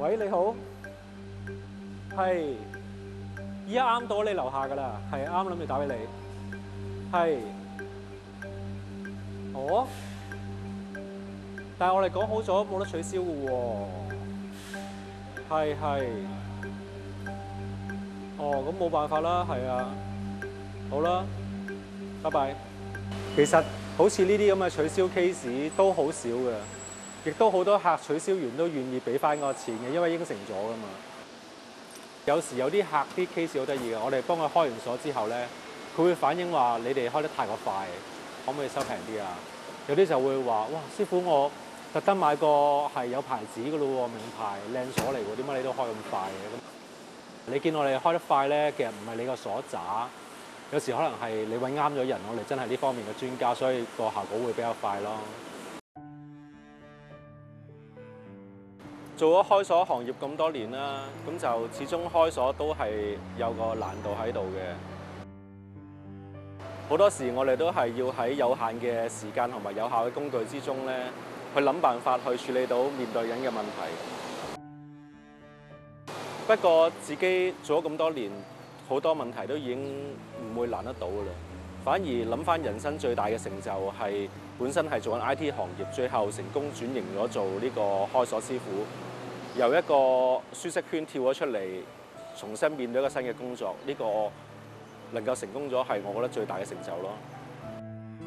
喂，你好，係，依家啱到你樓下㗎啦，係啱諗住打俾你，係，哦，但係我哋講好咗冇得取消㗎喎，係，哦，咁冇辦法啦，係啊，好啦，拜拜。其實好似呢啲咁嘅取消 case 都好少嘅，亦都好多客取消完都願意俾翻嗰個錢嘅，因為應承咗㗎嘛。有時有啲客啲 case 好得意嘅，我哋幫佢開完鎖之後咧，佢會反映話你哋開得太過快，可唔可以收平啲啊？有啲就會話：哇，師傅我特登買個係有牌子嘅咯喎，名牌靚鎖嚟喎，點解你都開咁快嘅？咁你見我哋開得快咧，其實唔係你個鎖渣，有時可能係你揾啱咗人，我哋真係呢方面嘅專家，所以個效果會比較快咯。做咗開鎖行業咁多年啦，咁就始終開鎖都係有個難度喺度嘅。好多時我哋都係要喺有限嘅時間同埋有效嘅工具之中咧，去諗辦法去處理到面對緊嘅問題。不過自己做咗咁多年，好多問題都已經唔會難得到啦。反而諗翻人生最大嘅成就係本身係做緊 IT 行業，最後成功轉型咗做呢個開鎖師傅，由一個舒適圈跳咗出嚟，重新面對一個新嘅工作，呢個能夠成功咗係我覺得最大嘅成就咯。